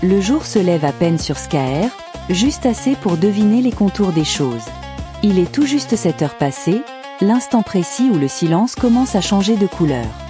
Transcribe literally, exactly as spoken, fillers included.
Le jour se lève à peine sur Skaer, juste assez pour deviner les contours des choses. Il est tout juste sept heures passées, l'instant précis où le silence commence à changer de couleur.